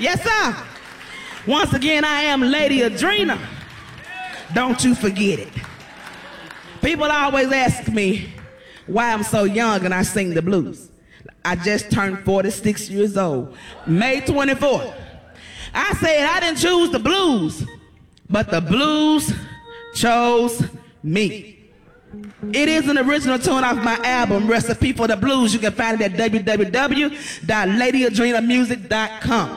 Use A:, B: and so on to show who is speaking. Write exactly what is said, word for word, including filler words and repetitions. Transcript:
A: Yes, sir. Once again, I am Lady Adrena. Don't you forget it. People always ask me why I'm so young and I sing the blues. I just turned forty-six years old, May twenty-fourth. I said I didn't choose the blues, but the blues chose me. It is an original tune off my album, Recipe for the Blues. You can find it at w w w dot lady adrena music dot com.